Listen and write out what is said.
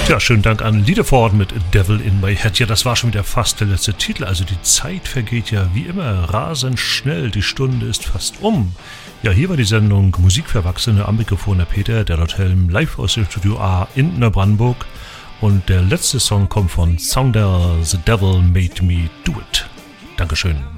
Ja, schönen Dank an Liederford mit Devil in My Head. Ja, das war schon wieder fast der letzte Titel. Also die Zeit vergeht ja wie immer rasend schnell. Die Stunde ist fast um. Ja, hier war die Sendung Musik für Erwachsene. Am Mikrofon der Peter, der Lord Helm, live aus dem Studio A in Neubrandenburg. Und der letzte Song kommt von Sounder, The Devil Made Me Do It. Dankeschön.